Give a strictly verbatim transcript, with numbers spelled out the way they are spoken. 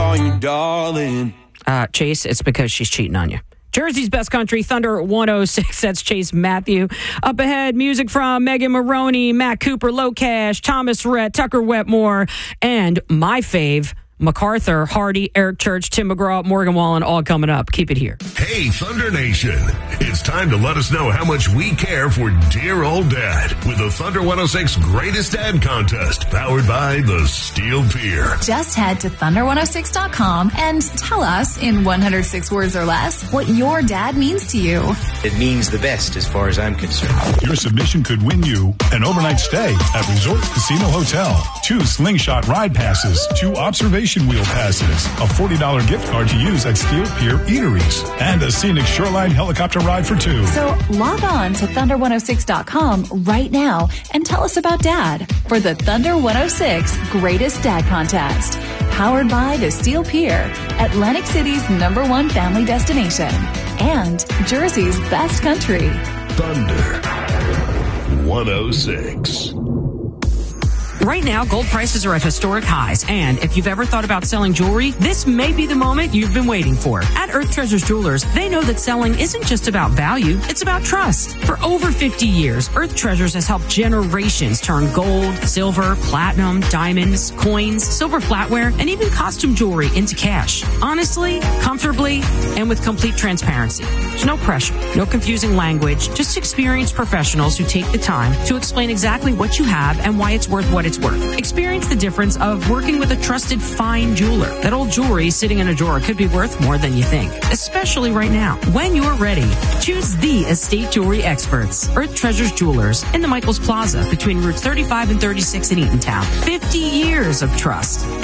on you, darling. Uh, Chase, it's because she's cheating on you. Jersey's Best Country, Thunder one oh six. That's Chase Matthew. Up ahead, music from Megan Maroney, Matt Cooper, Low Cash, Thomas Rhett, Tucker Wetmore, and my fave, MacArthur, Hardy, Eric Church, Tim McGraw, Morgan Wallen, all coming up. Keep it here. Hey, Thunder Nation. It's time to let us know how much we care for dear old dad with the Thunder one oh six Greatest Dad Contest, powered by the Steel Pier. Just head to thunder one oh six dot com and tell us in one hundred six words or less what your dad means to you. It means the best as far as I'm concerned. Your submission could win you an overnight stay at Resort Casino Hotel, two slingshot ride passes, two observation wheel passes, a forty dollars gift card to use at Steel Pier Eateries, and a scenic shoreline helicopter ride for two. So log on to thunder one oh six dot com right now and tell us about Dad for the Thunder one oh six Greatest Dad Contest. Powered by the Steel Pier, Atlantic City's number one family destination, and Jersey's best country. Thunder one oh six. Right now, gold prices are at historic highs, and if you've ever thought about selling jewelry, this may be the moment you've been waiting for. At Earth Treasures Jewelers, they know that selling isn't just about value, it's about trust. For over fifty years, Earth Treasures has helped generations turn gold, silver, platinum, diamonds, coins, silver flatware, and even costume jewelry into cash. Honestly, comfortably, and with complete transparency. There's no pressure, no confusing language, just experienced professionals who take the time to explain exactly what you have and why it's worth what it's worth. Experience the difference of working with a trusted fine jeweler. That old jewelry sitting in a drawer could be worth more than you think, especially right now. When you're ready, choose the estate jewelry experts. Earth Treasures Jewelers in the Michaels Plaza between routes thirty-five and thirty-six in Eatontown. fifty years of trust.